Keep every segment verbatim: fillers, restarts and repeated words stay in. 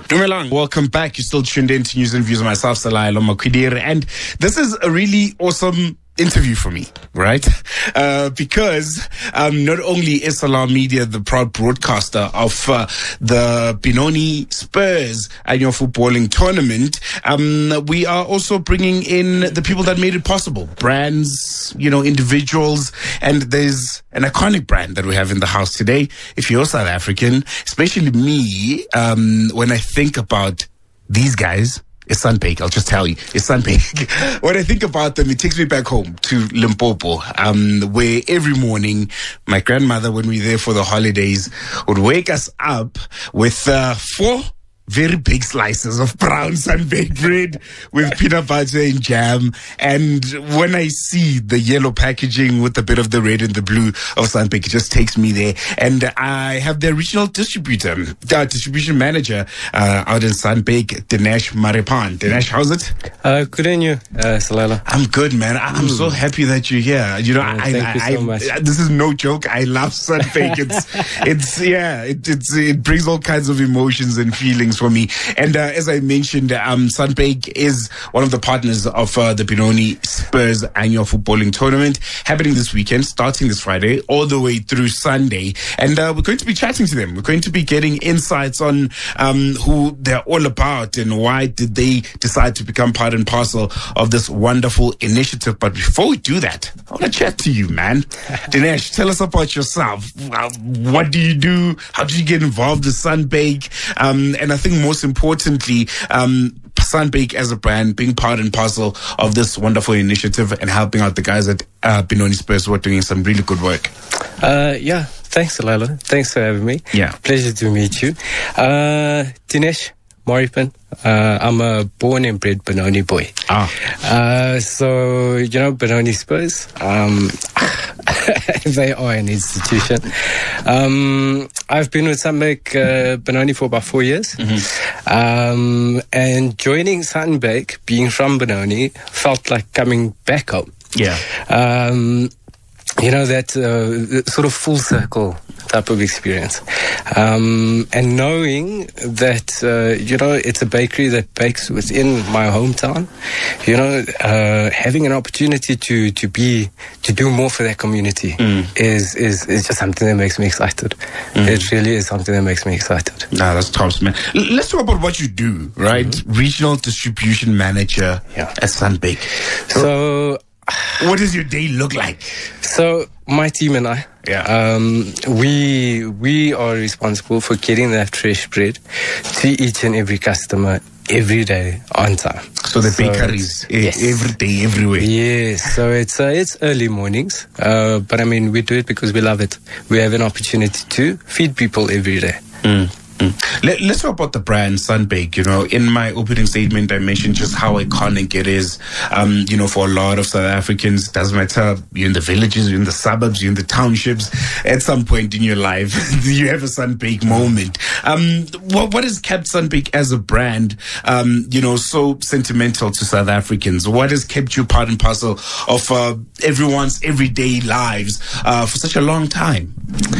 Dumelang, welcome back. You're still tuned in to News and Views of myself, Salailo Makwidiri, and this is a really awesome interview for me, right? Uh, because um, not only is Salam Media the proud broadcaster of uh, the Benoni Spurs annual footballing tournament, um, we are also bringing in the people that made it possible. Brands, you know, individuals, and there's an iconic brand that we have in the house today. If you're South African, especially me, um, when I think about these guys, it's Sunbake, I'll just tell you. It's Sunbake. When I think about them, it takes me back home to Limpopo, um, where every morning my grandmother, when we were there for the holidays, would wake us up with uh, four very big slices of brown Sunbake bread with peanut butter and jam. And when I see the yellow packaging with a bit of the red and the blue of Sunbake, it just takes me there. And I have the regional distributor, uh, distribution manager uh, out in Sunbake, Dinesh Maripan. Dinesh, how's it? Uh, good on you, uh, Salala. I'm good, man. I'm mm. so happy that you're here. You know, oh, I, thank I, you so I, much. I, this is no joke. I love Sunbake. It's, it's, yeah, it, it's, it brings all kinds of emotions and feelings for me. And uh, as I mentioned, um, Sunbake is one of the partners of uh, the Benoni Spurs annual footballing tournament happening this weekend, starting this Friday all the way through Sunday. And uh, we're going to be chatting to them. We're going to be getting insights on um, who they're all about and why did they decide to become part and parcel of this wonderful initiative. But before we do that, I want to chat to you, man. Dinesh, tell us about yourself. Uh, what do you do? How did you get involved with Sunbake? Um, and I think most importantly, um, Sunbake as a brand being part and parcel of this wonderful initiative and helping out the guys at uh, Benoni Spurs who are doing some really good work. Uh, yeah, thanks, Alila. Thanks for having me. Yeah. Pleasure to meet you. Uh, Dinesh Maripan. Uh, I'm a born and bred Benoni boy. Ah. Uh, so, you know, Benoni Spurs, um, they are an institution. Um, I've been with Sunbake uh, Benoni for about four years. Mm-hmm. Um, and joining Sunbake, being from Benoni, felt like coming back home. Yeah. Um, you know, that uh, sort of full circle type of experience. Um, and knowing that, uh, you know, it's a bakery that bakes within my hometown, you know, uh, having an opportunity to, to be, to do more for that community mm. is, is, is just something that makes me excited. Mm. It really is something that makes me excited. Nah, that's tops, man. L- let's talk about what you do, right? Mm-hmm. Regional distribution manager yeah. at Sunbake. So, what does your day look like? So my team and I, yeah, um, we we are responsible for getting that fresh bread to each and every customer every day on time. So the so bakeries yes. every day, everywhere. Yes. So it's uh, it's early mornings, uh, but I mean we do it because we love it. We have an opportunity to feed people every day. Mm. Mm. Let, let's talk about the brand Sunbake. You know, in my opening statement, I mentioned just how iconic it is. Um, you know, for a lot of South Africans, doesn't matter you're in the villages, you're in the suburbs, you're in the townships. At some point in your life, you have a Sunbake moment. Um, what what has kept Sunbake as a brand, um, you know, so sentimental to South Africans? What has kept you part and parcel of uh, everyone's everyday lives uh, for such a long time?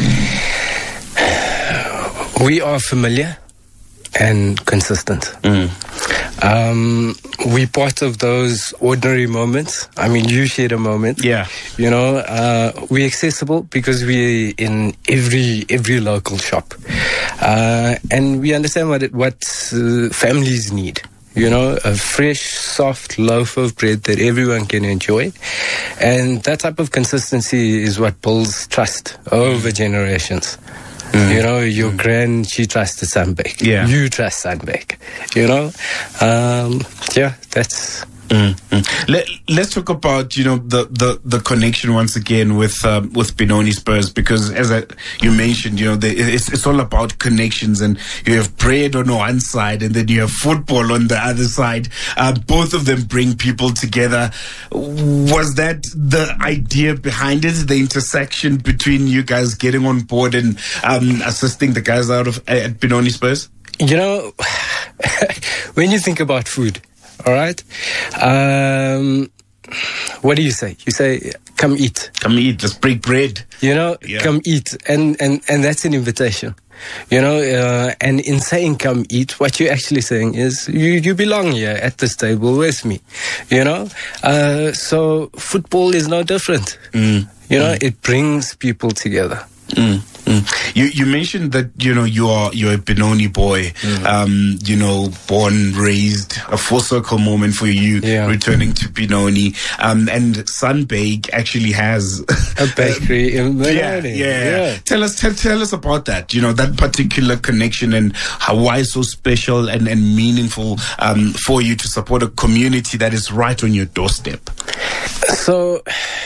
We are familiar and consistent. Mm. Um, we're part of those ordinary moments. I mean, you shared a moment. Yeah. You know, uh, we're accessible because we're in every every local shop. Uh, and we understand what, it, what uh, families need. You know, a fresh, soft loaf of bread that everyone can enjoy. And that type of consistency is what builds trust over generations. Mm. You know, your mm. grand, she trusted Sunbake. Yeah. You trust Sunbake. You know? Um, yeah, that's... Mm, mm. Let, let's talk about, you know, the, the, the connection once again with um, with Benoni Spurs, because as I, you mentioned, you know, the, it's, it's all about connections, and you have bread on one side and then you have football on the other side. Uh, both of them bring people together. Was that the idea behind it, the intersection between you guys getting on board and um, assisting the guys out of at Benoni Spurs? You know, when you think about food, all right. Um, what do you say? You say, come eat. Come eat. Let's break bread. You know, yeah. come eat. And, and, and that's an invitation. You know, uh, and in saying come eat, what you're actually saying is you, you belong here at this table with me, you know. Uh, so football is no different. Mm. You know, mm. it brings people together. Mm, mm. You you mentioned that you know you are you're a Benoni boy, mm. um, you know, born, raised, a full circle moment for you, yeah. returning to Benoni, um, and Sunbake actually has a bakery in Benoni. Yeah, yeah, yeah. Tell us, tell, tell us about that. You know, that particular connection and how why it's so special and and meaningful um, for you to support a community that is right on your doorstep. So.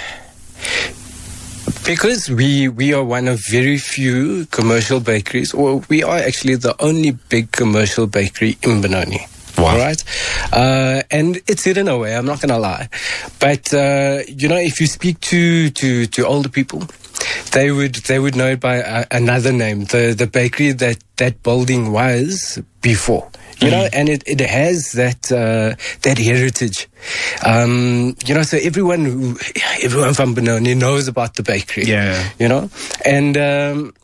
Because we, we are one of very few commercial bakeries, or we are actually the only big commercial bakery in Benoni. Wow. Right? Uh, and it's hidden away, I'm not going to lie. But, uh, you know, if you speak to, to, to older people, they would they would know it by uh, another name, the, the bakery that that building was before. You know, and it, it has that uh, that heritage. Um, you know, so everyone who, everyone from Benoni knows about the bakery. Yeah. You know, and um,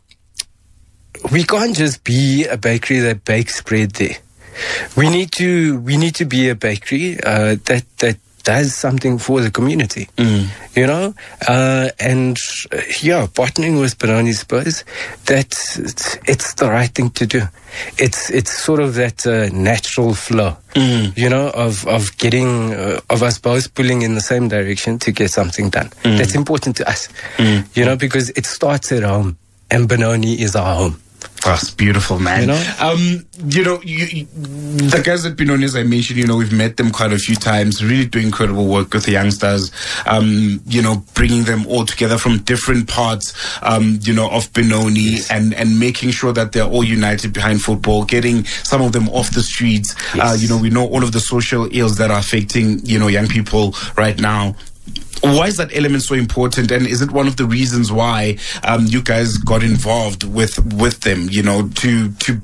we can't just be a bakery that bakes bread there. We need to we need to be a bakery uh, that that does something for the community. Mm. You know, uh, and uh, yeah, partnering with Benoni Spurs, that's it's, it's the right thing to do. It's it's sort of that uh, natural flow, mm. you know, of of getting uh, of us both pulling in the same direction to get something done. Mm. That's important to us, mm. you know, because it starts at home, and Benoni is our home. That's beautiful, man. You know, um, you know, you, you, the guys at Benoni, as I mentioned, you know, we've met them quite a few times. Really doing incredible work with the youngsters. Um, you know, bringing them all together from different parts, um, you know, of Benoni, yes. and and making sure that they're all united behind football. Getting some of them off the streets. Yes. Uh, you know, we know all of the social ills that are affecting you know young people right now. Why is that element so important, and is it one of the reasons why um, you guys got involved with with them? You know, to to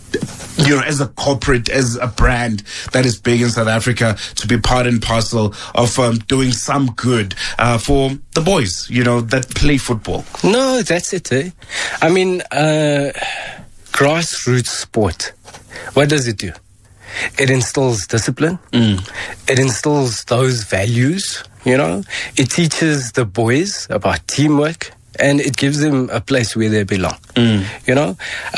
you know, as a corporate, as a brand that is big in South Africa, to be part and parcel of um, doing some good uh, for the boys, you know, that play football. No, that's it. Eh? I mean, uh, grassroots sport. What does it do? It instills discipline. Mm. It instills those values. You know, it teaches the boys about teamwork, and it gives them a place where they belong. Mm. You know,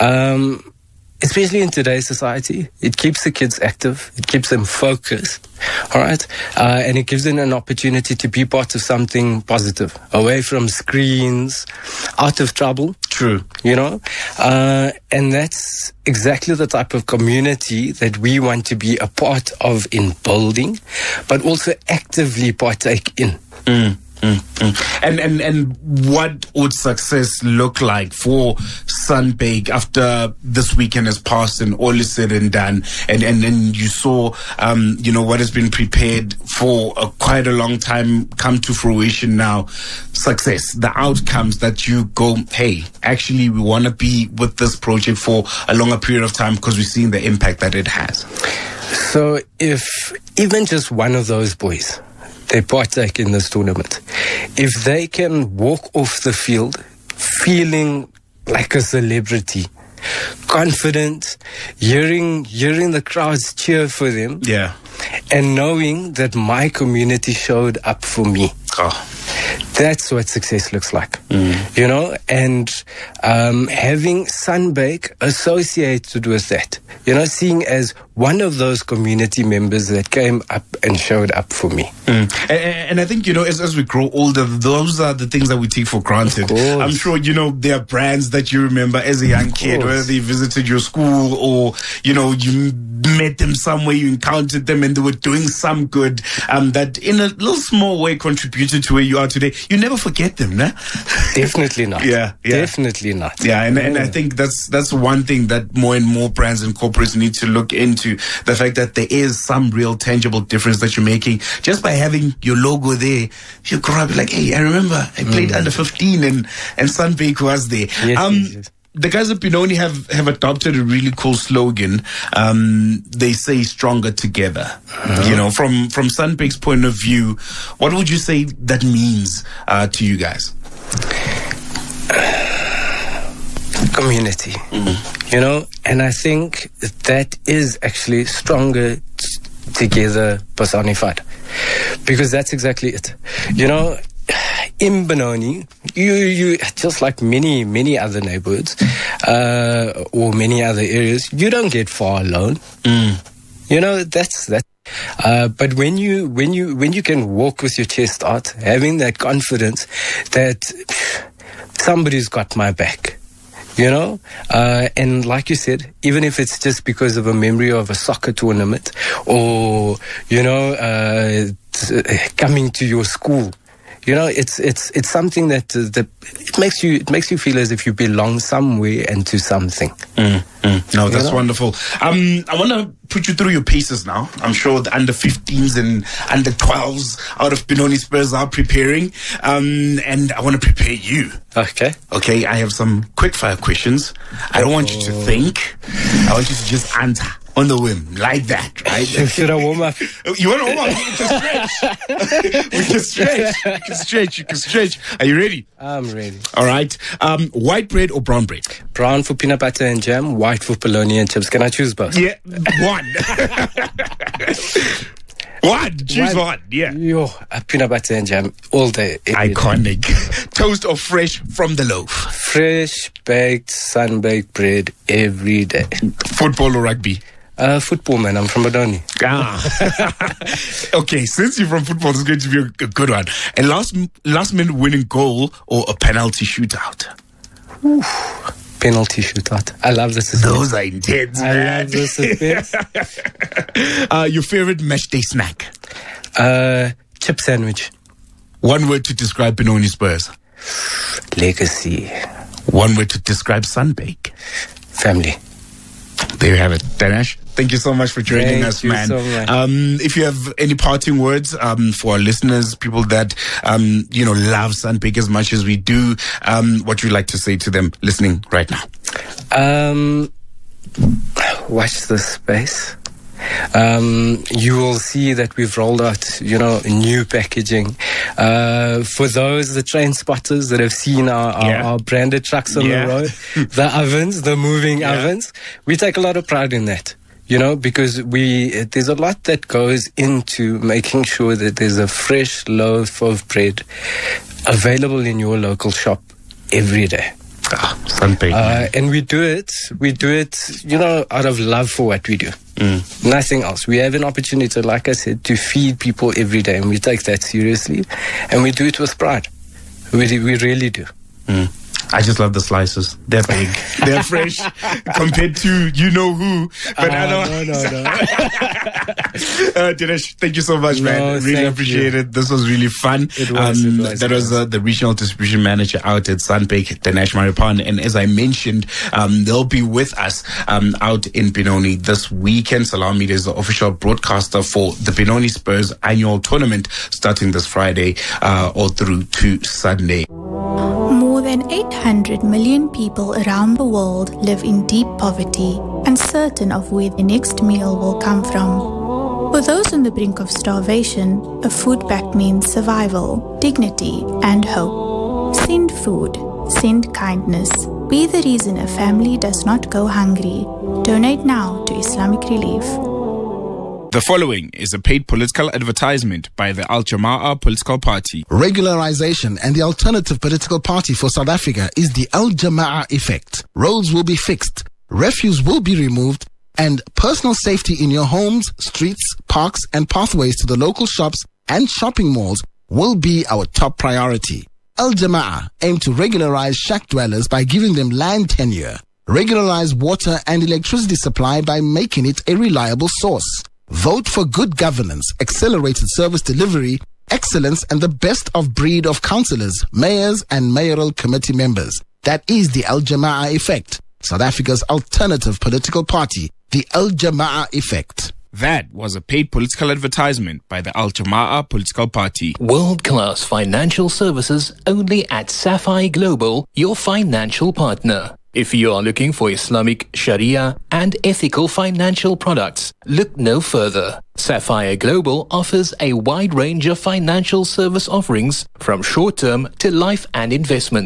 um, especially in today's society, it keeps the kids active, it keeps them focused, all right, uh, and it gives them an opportunity to be part of something positive, away from screens, out of trouble. True. You know, uh, and that's exactly the type of community that we want to be a part of in building, but also actively partake in. Mm. Mm, mm. And and and what would success look like for Sunbake after this weekend has passed and all is said and done, and and, and you saw um you know what has been prepared for a, quite a long time come to fruition now? Success, the outcomes that you go, hey, actually we want to be with this project for a longer period of time because we've seen the impact that it has. So if even just one of those boys, they partake in this tournament, if they can walk off the field feeling like a celebrity, confident, hearing hearing the crowds cheer for them, yeah, and knowing that my community showed up for me, oh. that's what success looks like. Mm. You know, and um, having Sunbake associated with that, you know, seeing as one of those community members that came up and showed up for me. Mm. And, and I think, you know, as, as we grow older, those are the things that we take for granted. I'm sure, you know, there are brands that you remember as a young kid, whether they visited your school or, you know, you met them somewhere, you encountered them and they were doing some good um, that in a little small way contributed to where you are today. You never forget them, nah? Definitely not. Yeah, yeah. Definitely not. Yeah, and, and I think that's that's one thing that more and more brands and corporates need to look into, the fact that there is some real tangible difference that you're making just by having your logo there. You grow up like, hey, I remember I played mm. under fifteen and, and Sunbake was there. Yes, um, yes, yes. The guys at Benoni have, have adopted a really cool slogan. Um, they say stronger together. Uh-huh. You know, from, from Sunbake's point of view, what would you say that means uh, to you guys? community, mm. you know, and I think that is actually stronger t- together personified, because that's exactly it. You know, in Benoni, you you just like many many other neighborhoods uh, or many other areas, you don't get far alone. Mm. You know, that's that. Uh, but when you when you when you can walk with your chest out, having that confidence that somebody's got my back, you know, uh, and like you said, even if it's just because of a memory of a soccer tournament, or you know, uh, t- coming to your school. You know, it's it's it's something that uh, that it makes you it makes you feel as if you belong somewhere and to something. Mm, mm. No, that's you know? wonderful. Um, I want to put you through your paces now. I'm sure the under fifteens and under twelves out of Benoni Spurs are preparing, um, and I want to prepare you. Okay. Okay, I have some quick fire questions. I don't want you to think. I want you to just answer on the whim, like that, right? Should I warm up? You want to warm up? We can stretch. we can stretch. We can stretch. You can stretch. Are you ready? I'm ready. All right. Um, white bread or brown bread? Brown for peanut butter and jam, white for bologna and chips. Can I choose both? Yeah, one. One. Choose one. one. Yeah. Yo, uh, peanut butter and jam all day. Iconic. Day. Toast or fresh from the loaf? Fresh, baked, sun-baked bread every day. Football or rugby? Uh, football, man. I'm from Benoni. Ah. Okay, since you're from football, it's going to be a, a good one. A last, last minute winning goal or a penalty shootout? Oof. Penalty shootout. I love this. Those are intense, I man. love this. uh, your favorite match day snack? Uh, chip sandwich. One word to describe Benoni Spurs? Legacy. One word to describe Sunbake? Family. There you have it. Danesh, thank you so much for joining thank us, you man. So much. Um, if you have any parting words um, for our listeners, people that um, you know love Sunbake as much as we do, um, what would you like to say to them listening right now? Um, watch this space. Um, you will see that we've rolled out, you know, new packaging. Uh, for those, the train spotters that have seen our, our, yeah. our branded trucks on yeah. the road, the ovens, the moving yeah. ovens, we take a lot of pride in that. You know, because we there's a lot that goes into making sure that there's a fresh loaf of bread available in your local shop every day. Ah, Sunbake. Uh, and we do it, we do it, you know, out of love for what we do. Mm. Nothing else. We have an opportunity, like I said, to feed people every day, and we take that seriously, and we do it with pride. We we really do. Mm. I just love the slices. They're big. They're fresh compared to you know who. But uh, I don't. No, no, no. uh, Dinesh, thank you so much, no, man. Really appreciate you. it. This was really fun. It was. Um, it was that was uh, the regional distribution manager out at Sunbake, Dinesh Maripan. And as I mentioned, um, they'll be with us um, out in Benoni this weekend. Salam Media is the official broadcaster for the Benoni Spurs annual tournament starting this Friday uh, all through to Sunday. More than eight hundred million people around the world live in deep poverty, uncertain of where the next meal will come from. For those on the brink of starvation, a food pact means survival, dignity, and hope. Send food. Send kindness. Be the reason a family does not go hungry. Donate now to Islamic Relief. The following is a paid political advertisement by the Al Jama'ah political party. Regularization and the alternative political party for South Africa is the Al Jama'ah effect. Roads will be fixed, refuse will be removed, and personal safety in your homes, streets, parks, and pathways to the local shops and shopping malls will be our top priority. Al Jama'ah aim to regularize shack dwellers by giving them land tenure, regularize water and electricity supply by making it a reliable source. Vote for good governance, accelerated service delivery, excellence, and the best of breed of councillors, mayors, and mayoral committee members. That is the Al Jama'ah effect, South Africa's alternative political party, the Al Jama'ah effect. That was a paid political advertisement by the Al Jama'ah political party. World-class financial services only at Sapphire Global, your financial partner. If you are looking for Islamic Sharia and ethical financial products, look no further. Sapphire Global offers a wide range of financial service offerings from short-term to life and investments.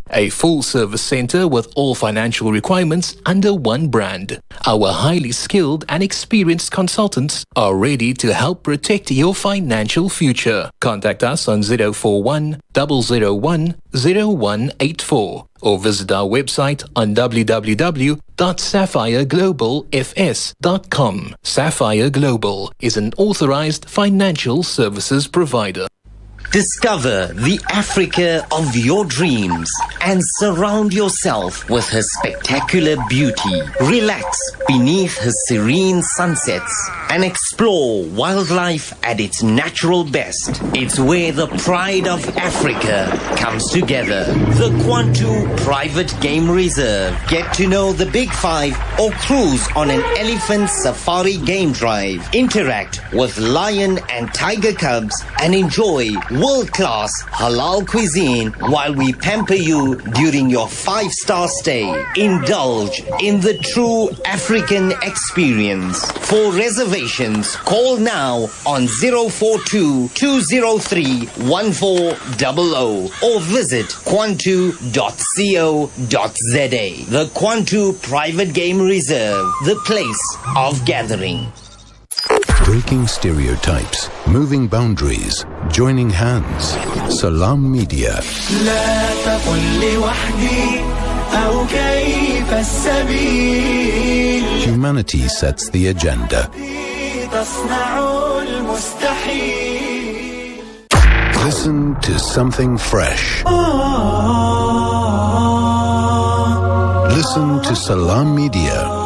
a full-service center with all financial requirements under one brand. Our highly skilled and experienced consultants are ready to help protect your financial future. Contact us on zero four one, zero zero one, zero one eight four or visit our website on w w w dot sapphire global f s dot com. Sapphire Global is an authorized financial services provider. Discover the Africa of your dreams and surround yourself with her spectacular beauty. Relax beneath her serene sunsets and explore wildlife at its natural best. It's where the pride of Africa comes together. The Kwantu Private Game Reserve. Get to know the Big Five or cruise on an elephant safari game drive. Interact with lion and tiger cubs and enjoy world-class halal cuisine while we pamper you during your five-star stay. Indulge in the true African experience. For reservations, call now on zero four two, two zero three, one four zero zero or visit kwantu dot co dot z a. The Kwantu Private Game Reserve, the place of gathering. Breaking stereotypes, moving boundaries, joining hands. Salam Media. Humanity sets the agenda. Listen to something fresh. Listen to Salam Media.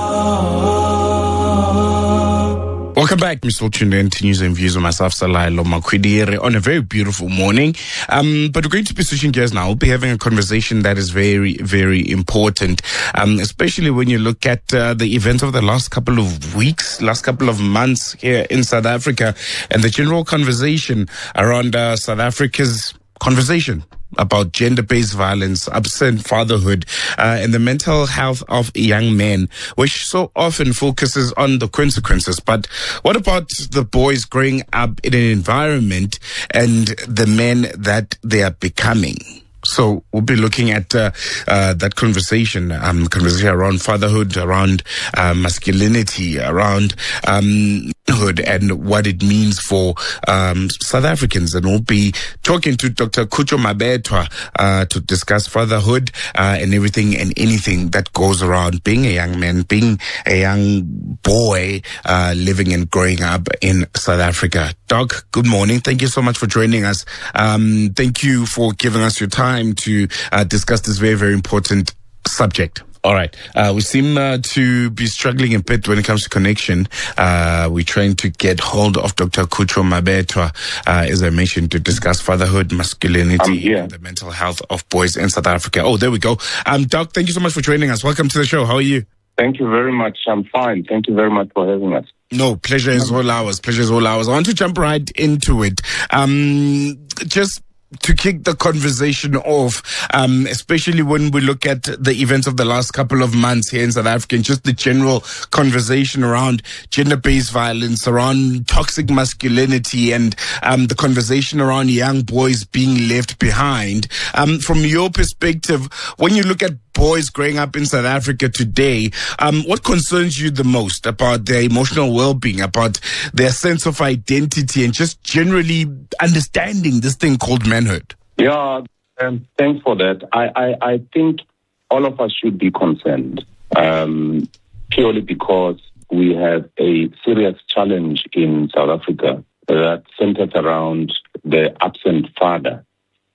Welcome back. You're still tuned in to News and Views with myself, Salah Lomakwidire, on a very beautiful morning. Um, but we're going to be switching gears now. We'll be having a conversation that is very, very important, um, especially when you look at uh, the events of the last couple of weeks, last couple of months here in South Africa, and the general conversation around uh, South Africa's conversation about gender-based violence, absent fatherhood, uh, and the mental health of young men, which so often focuses on the consequences. But what about the boys growing up in an environment and the men that they are becoming? So we'll be looking at uh, uh, that conversation, um, conversation around fatherhood, around uh, masculinity, around um, hood, and what it means for um, South Africans. And we'll be talking to Doctor Khutjo Mabetwa uh, to discuss fatherhood uh, and everything and anything that goes around being a young man, being a young boy, uh, living and growing up in South Africa. Doc, good morning. Thank you so much for joining us. Um, thank you for giving us your time to uh, discuss this very, very important subject. All right. Uh, we seem uh, to be struggling a bit when it comes to connection. Uh, we're trying to get hold of Doctor Khutjo Mabetwa, uh, as I mentioned, to discuss fatherhood, masculinity, and the mental health of boys in South Africa. Oh, there we go. Um, Doc, thank you so much for joining us. Welcome to the show. How are you? Thank you very much. I'm fine. Thank you very much for having us. No, pleasure is all ours. Pleasure is all ours. I want to jump right into it. Um, just to kick the conversation off, um, especially when we look at the events of the last couple of months here in South Africa, and just the general conversation around gender-based violence, around toxic masculinity, and um, the conversation around young boys being left behind. Um, from your perspective, when you look at boys growing up in South Africa today, um, what concerns you the most about their emotional well-being, about their sense of identity, and just generally understanding this thing called manhood? Yeah, um, thanks for that. I, I, I think all of us should be concerned, um, purely because we have a serious challenge in South Africa that centers around the absent father.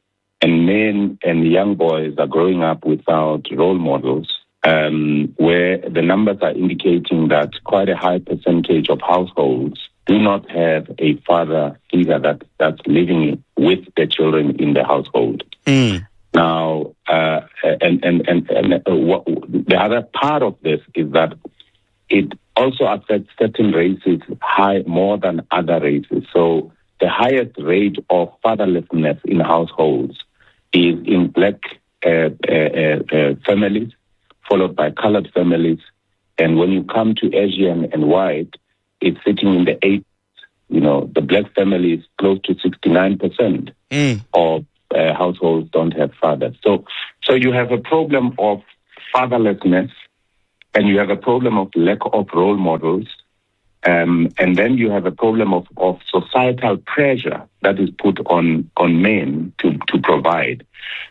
And men and young boys are growing up without role models, um, where the numbers are indicating that quite a high percentage of households do not have a father figure that, that's living with the children in the household. Mm. Now, uh, and, and, and, and uh, what, the other part of this is that it also affects certain races high more than other races. So the highest rate of fatherlessness in households is in black uh, uh, uh, families, followed by colored families. And when you come to Asian and white, it's sitting in the eighties. You know, the black family is close to sixty-nine percent mm. of uh, households don't have fathers. So, so you have a problem of fatherlessness, and you have a problem of lack of role models, um, and then you have a problem of, of societal pressure that is put on, on men to, to provide.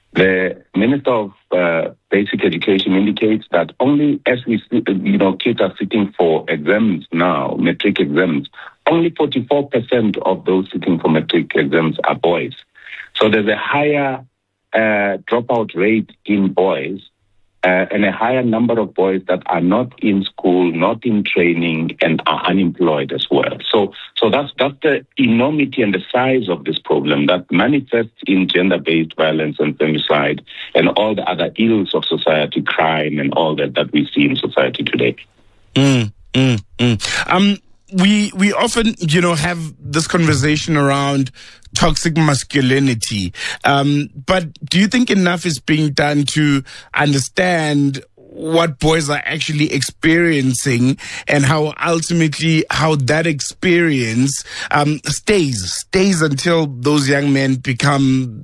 The Minister of uh, Basic Education indicates that only as we, you know, kids are sitting for exams now, matric exams, only forty-four percent of those sitting for matric exams are boys. So there's a higher uh, dropout rate in boys uh, and a higher number of boys that are not in school, not in training, and are unemployed as well. So, so that's that's the enormity and the size of this problem that manifests in gender-based violence and femicide and all the other ills of society, crime, and all that that we see in society today. Mm, mm, mm. Um. We we often, you know, have this conversation around toxic masculinity. Um, but do you think enough is being done to understand what boys are actually experiencing and how ultimately how that experience um, stays stays until those young men become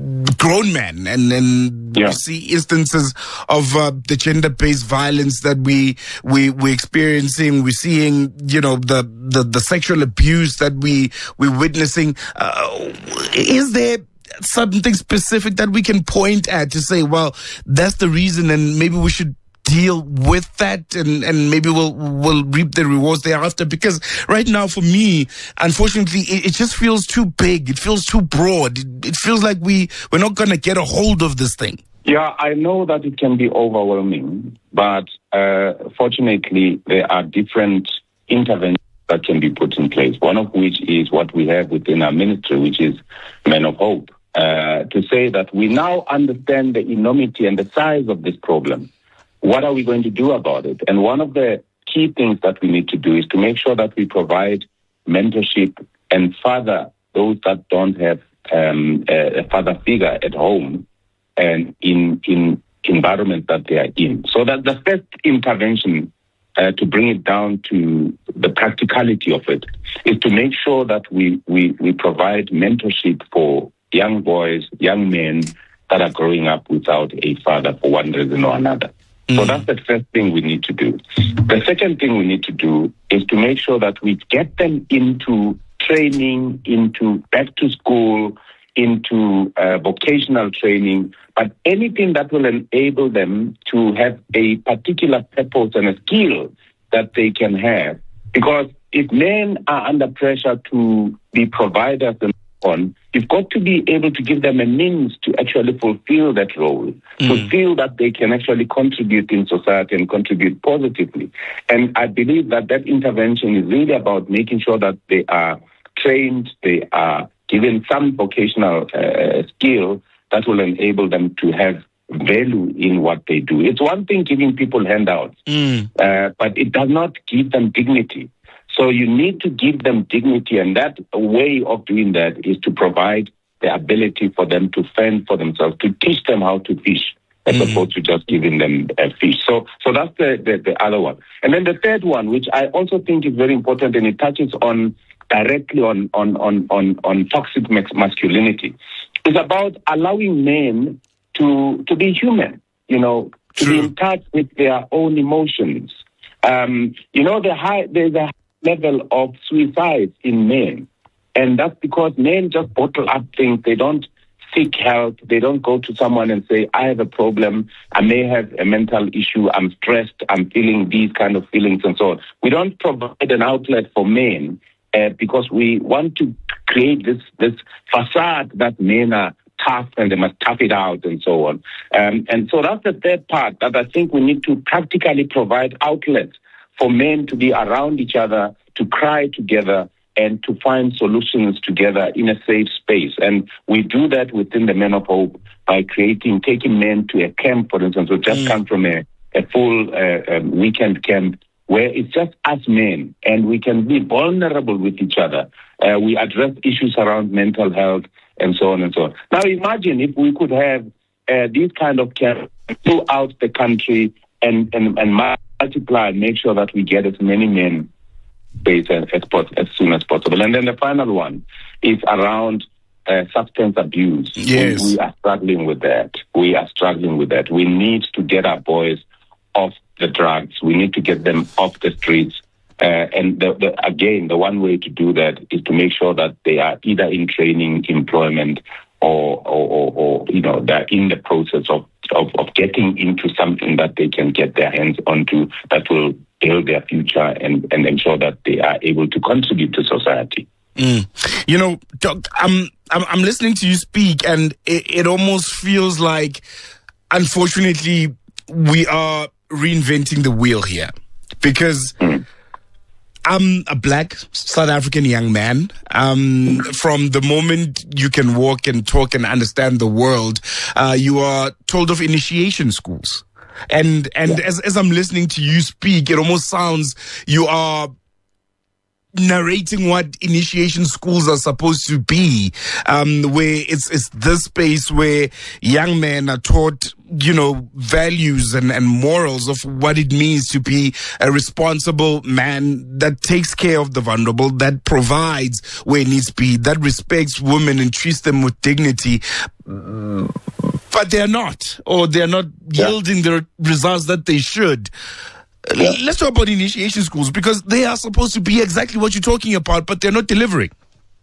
grown men, and then yeah. we see instances of uh, the gender-based violence that we we we're experiencing. We're seeing, you know, the the, the sexual abuse that we we're witnessing. Uh, is there something specific that we can point at to say, well, that's the reason, and maybe we should deal with that, and, and maybe we'll we'll reap the rewards thereafter? Because right now, for me, unfortunately, it, it just feels too big. It feels too broad. It, it feels like we, we're not going to get a hold of this thing. Yeah, I know that it can be overwhelming, but uh, fortunately, there are different interventions that can be put in place, one of which is what we have within our ministry, which is Men of Hope, uh, to say that we now understand the enormity and the size of this problem. What are we going to do about it? And one of the key things that we need to do is to make sure that we provide mentorship and father those that don't have um, a father figure at home and in in environment that they are in. So that the first intervention, uh, to bring it down to the practicality of it, is to make sure that we, we, we provide mentorship for young boys, young men that are growing up without a father for one reason or another. So that's the first thing we need to do. The second thing we need to do is to make sure that we get them into training, into back to school, into uh, vocational training, but anything that will enable them to have a particular purpose and a skill that they can have. Because if men are under pressure to be providers and on, you've got to be able to give them a means to actually fulfill that role, mm. to feel that they can actually contribute in society and contribute positively. And I believe that that intervention is really about making sure that they are trained, they are given some vocational uh, skill that will enable them to have value in what they do. It's one thing giving people handouts, mm. uh, but it does not give them dignity. So you need to give them dignity, and that way of doing that is to provide the ability for them to fend for themselves, to teach them how to fish, as mm. opposed to just giving them a fish. So so that's the, the, the other one. And then the third one, which I also think is very important, and it touches on directly on, on, on, on, on toxic masculinity, is about allowing men to, to be human, you know, to True. be in touch with their own emotions. Um, you know, the high, there's a level of suicide in men, and that's because men just bottle up things. They don't seek help. They don't go to someone and say, I have a problem, I may have a mental issue, I'm stressed, I'm feeling these kind of feelings and so on. We don't provide an outlet for men uh, because we want to create this this facade that men are tough and they must tough it out and so on. Um, and so that's the third part, that I think we need to practically provide outlets for men to be around each other, to cry together, and to find solutions together in a safe space. And we do that within the Men of Hope by creating, taking men to a camp, for instance. We just mm. come from a, a full uh, um, weekend camp where it's just us men, and we can be vulnerable with each other. Uh, we address issues around mental health and so on and so on. Now imagine if we could have uh, these kind of camps throughout the country and, and, and multiply and make sure that we get as many men based as, as, as soon as possible. And then the final one is around uh, substance abuse. Yes. We, we are struggling with that. We are struggling with that. We need to get our boys off the drugs. We need to get them off the streets. Uh, and the, the, again, the one way to do that is to make sure that they are either in training, employment, or, or, or, or you know, they're in the process of, of, of getting into something that they can get their hands onto that will build their future and, and ensure that they are able to contribute to society. Mm. You know, Doc, I'm, I'm I'm listening to you speak, and it, it almost feels like, unfortunately, we are reinventing the wheel here, because mm. I'm a black South African young man. Um, from the moment you can walk and talk and understand the world, uh, you are told of initiation schools. And and yeah. as as I'm listening to you speak, it almost sounds you are narrating what initiation schools are supposed to be, um, where it's it's this space where young men are taught, you know, values and, and morals of what it means to be a responsible man that takes care of the vulnerable, that provides where it needs to be, that respects women and treats them with dignity. But they're not, or they're not yeah. yielding the results that they should. Yeah. Let's talk about initiation schools, because they are supposed to be exactly what you're talking about, but they're not delivering.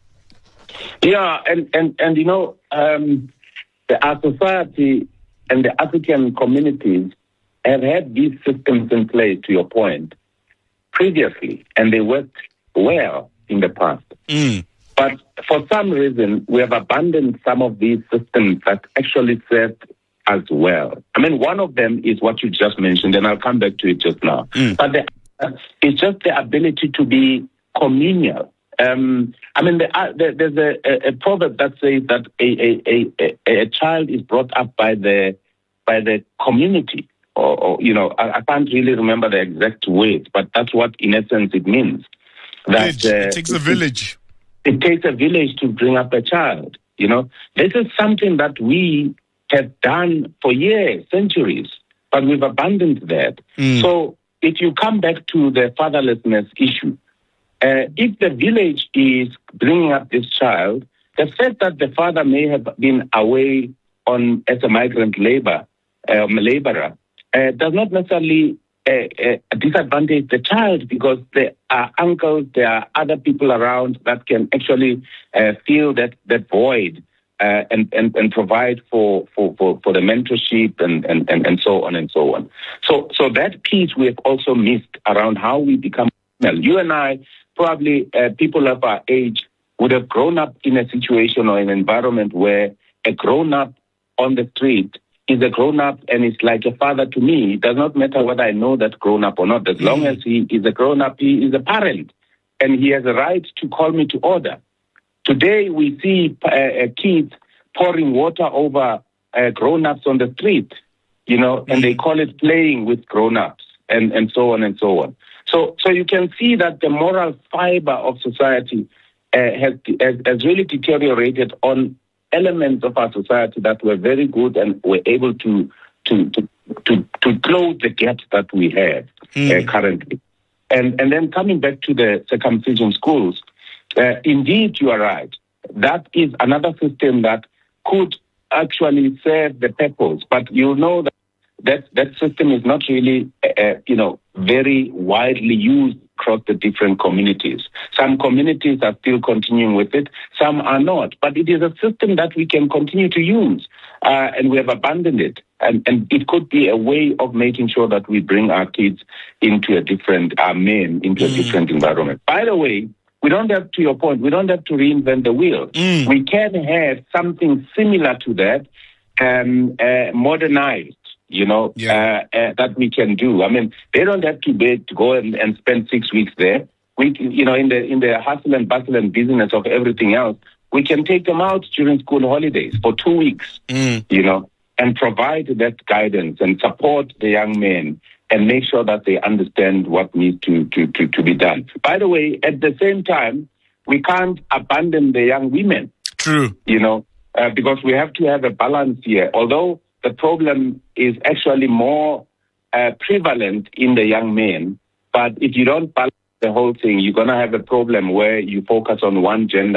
Yeah, and, and, and you know, um, the, our society and the African communities have had these systems in place, to your point, previously, and they worked well in the past. Mm. But for some reason, we have abandoned some of these systems that actually served as well. I mean, one of them is what you just mentioned, and I'll come back to it just now. Mm. But the, uh, it's just the ability to be communal. Um, I mean, the, uh, the, there's a, a, a proverb that says that a, a, a, a child is brought up by the by the community, or, or you know, I, I can't really remember the exact words, but that's what, in essence, it means. That uh, it takes a village. It, it takes a village to bring up a child. You know, this is something that we have done for years, centuries, but we've abandoned that. Mm. So if you come back to the fatherlessness issue, uh, if the village is bringing up this child, the fact that the father may have been away on as a migrant labor, um, laborer, uh, does not necessarily uh, uh, disadvantage the child, because there are uncles, there are other people around that can actually uh, fill that, that void. Uh, and, and, and provide for, for, for, for the mentorship and, and, and, and so on and so on. So so that piece we have also missed around how we become. Well, you and I, probably uh, people of our age, would have grown up in a situation or an environment where a grown-up on the street is a grown-up and is like a father to me. It does not matter whether I know that grown-up or not. As mm-hmm. long as he is a grown-up, he is a parent, and he has a right to call me to order. Today, we see uh, uh, kids pouring water over uh, grown-ups on the street, you know, and they call it playing with grown-ups, and, and so on and so on. So so you can see that the moral fiber of society uh, has, has, has really deteriorated on elements of our society that were very good and were able to to to to, to close the gaps that we have mm. uh, currently. And, and then coming back to the circumcision schools, Uh, indeed, you are right. That is another system that could actually serve the purpose. But you know that that, that system is not really, uh, you know, very widely used across the different communities. Some communities are still continuing with it. Some are not. But it is a system that we can continue to use, uh, and we have abandoned it. And, and it could be a way of making sure that we bring our kids into a different, our men into a mm. different environment. By the way, we don't have, to your point, we don't have to reinvent the wheel. Mm. We can have something similar to that, um, uh, modernized, you know, yeah. uh, uh, that we can do. I mean, they don't have to, be, to go and, and spend six weeks there. We, you know, in the in the hustle and bustle and business of everything else, we can take them out during school holidays for two weeks, mm. you know, and provide that guidance and support the young men and make sure that they understand what needs to, to, to, to be done. By the way, at the same time, we can't abandon the young women. True. You know, uh, because we have to have a balance here. Although the problem is actually more uh, prevalent in the young men, but if you don't balance the whole thing, you're going to have a problem where you focus on one gender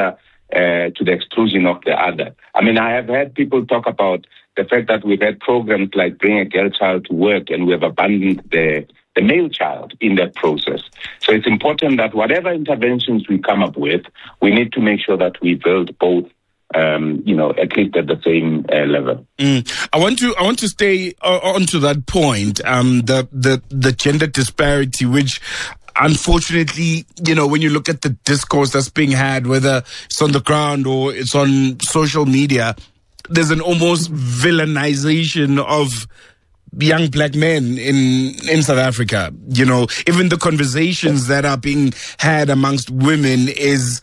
uh, to the exclusion of the other. I mean, I have heard people talk about the fact that we've had programs like Bring a Girl Child to Work, and we have abandoned the, the male child in that process. So it's important that whatever interventions we come up with, we need to make sure that we build both, um, you know, at least at the same uh, level. Mm. I want to I want to stay uh, on to that point, um, the the the gender disparity, which, unfortunately, you know, when you look at the discourse that's being had, whether it's on the ground or it's on social media, there's an almost villainization of young black men in in South Africa. You know, even the conversations that are being had amongst women is,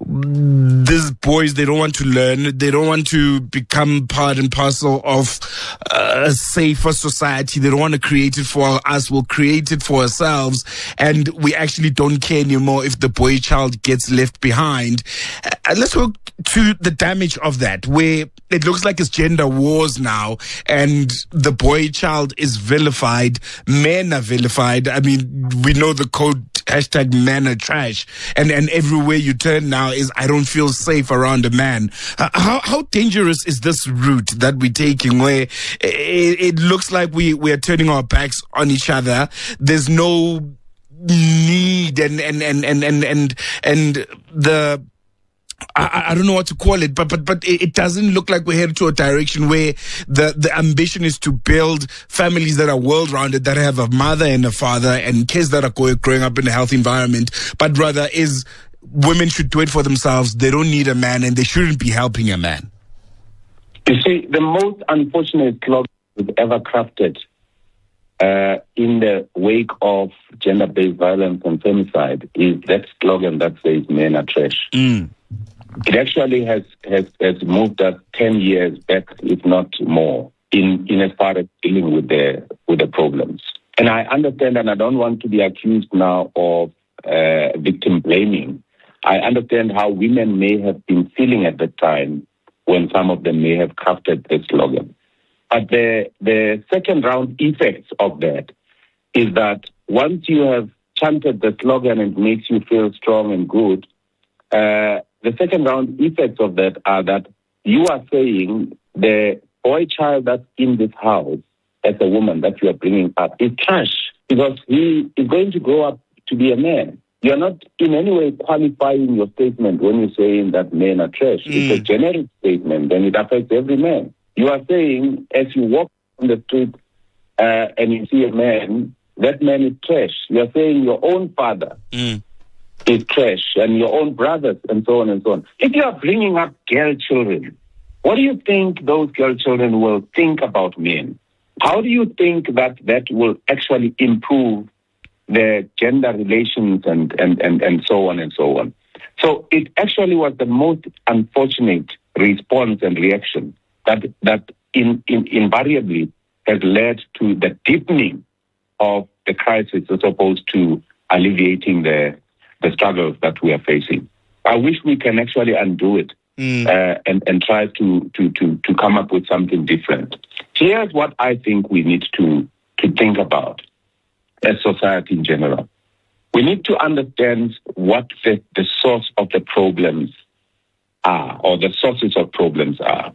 these boys, they don't want to learn, they don't want to become part and parcel of uh, a safer society, they don't want to create it for us, we'll create it for ourselves, and we actually don't care anymore if the boy child gets left behind. Uh, let's go to the damage of that, where it looks like it's gender wars now, and the boy child is vilified, men are vilified. I mean, we know the code hashtag men are trash, and and everywhere you turn now is I don't feel safe around a man. Uh, how how dangerous is this route that we're taking, where it, it looks like we we are turning our backs on each other? There's no need and and and and and and, and the I, I don't know what to call it, but but but it doesn't look like we're headed to a direction where the, the ambition is to build families that are well-rounded, that have a mother and a father, and kids that are growing, growing up in a healthy environment, but rather is women should do it for themselves. They don't need a man, and they shouldn't be helping a man. You see, the most unfortunate slogan we've ever crafted uh, in the wake of gender-based violence and femicide is that slogan that says men are trash. Mm. It actually has, has, has moved us ten years back, if not more, in, in as far as dealing with the with the problems. And I understand, and I don't want to be accused now of uh, victim blaming. I understand how women may have been feeling at the time when some of them may have crafted the slogan. But the the second round effects of that is that once you have chanted the slogan and it makes you feel strong and good, uh, the second round effects of that are that you are saying the boy child that's in this house as a woman that you are bringing up is trash because he is going to grow up to be a man. You're not in any way qualifying your statement when you're saying that men are trash. Mm. It's a generic statement and it affects every man. You are saying as you walk on the street uh, and you see a man, that man is trash. You are saying your own father mm. is trash and your own brothers and so on and so on. If you are bringing up girl children, what do you think those girl children will think about men? How do you think that that will actually improve the gender relations and, and, and, and so on and so on? So it actually was the most unfortunate response and reaction that that in, in, invariably has led to the deepening of the crisis as opposed to alleviating the, the struggles that we are facing. I wish we can actually undo it mm. uh, and, and try to, to, to, to come up with something different. Here's what I think we need to, to think about as society in general. We need to understand what the, the source of the problems are, or the sources of problems are.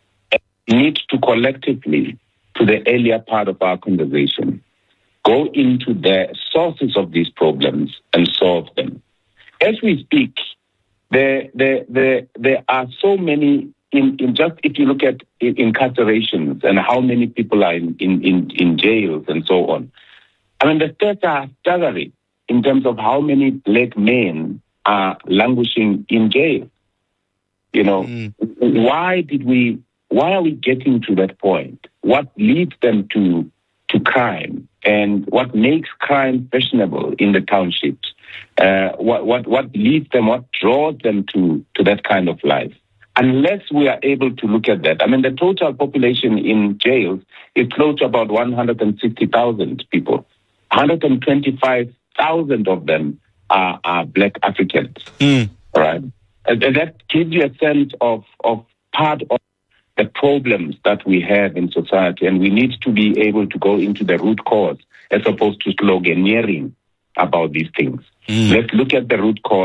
We need to collectively, to the earlier part of our conversation, go into the sources of these problems and solve them. As we speak, there, there, there, there are so many, in, in just if you look at incarcerations and how many people are in, in, in, in jails and so on, I mean, the stats are staggering in terms of how many black men are languishing in jail. You know, mm. why did we, why are we getting to that point? What leads them to, to crime? And what makes crime fashionable in the townships? Uh, what, what, what leads them, what draws them to, to that kind of life? Unless we are able to look at that. I mean, the total population in jails is close to about one hundred sixty thousand people. one hundred twenty-five thousand of them are, are black Africans. Mm. Right? And, and that gives you a sense of, of part of the problems that we have in society. And we need to be able to go into the root cause as opposed to sloganeering about these things. Mm. Let's look at the root cause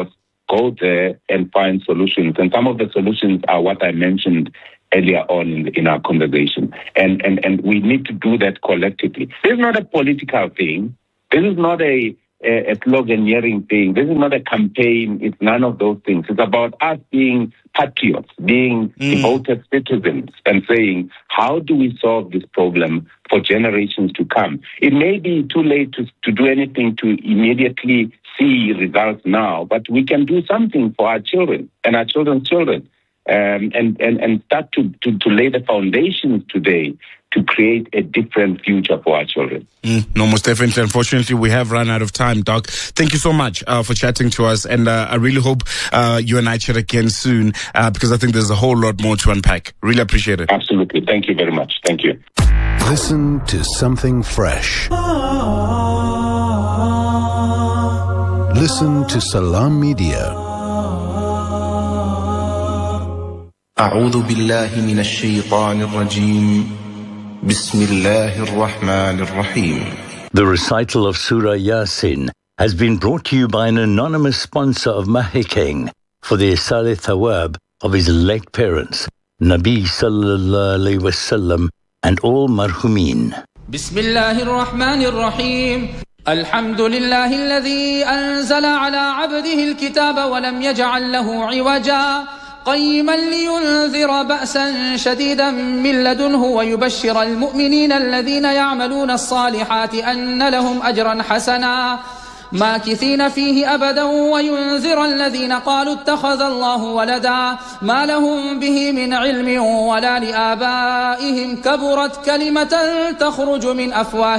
go there and find solutions. And some of the solutions are what I mentioned earlier on in, in our conversation. And, and, and we need to do that collectively. This is not a political thing. This is not a, a, a sloganeering thing. This is not a campaign. It's none of those things. It's about us being patriots, being mm. devoted citizens, and saying, how do we solve this problem for generations to come? It may be too late to, to do anything to immediately see results now, but we can do something for our children and our children's children. Um, and, and, and start to, to, to lay the foundations today to create a different future for our children. Mm, no, most definitely. Unfortunately, we have run out of time, Doc. Thank you so much uh, for chatting to us. And uh, I really hope uh, you and I chat again soon uh, because I think there's a whole lot more to unpack. Really appreciate it. Absolutely. Thank you very much. Thank you. Listen to something fresh. Listen to Salam Media. أعوذ بالله من الشيطان الرجيم بسم الله الرحمن الرحيم. The recital of Surah Yasin has been brought to you by an anonymous sponsor of Mahikeng for the Isal Thawab of his late parents, Nabi Sallallahu Alaihi Wasallam, and all marhumin. بسم الله الرحمن الرحيم. الحمد لله الذي أنزل على عبده الكتاب ولم يجعل له عوجا قيما لينذر بأسا شديدا من لدنه ويبشر المؤمنين الذين يعملون الصالحات أن لهم أجرا حسنا ماكثين فيه أبدا وينذر الذين قالوا اتخذ الله ولدا ما لهم به من علم ولا لآبائهم كبرت كلمة تخرج من أفواههم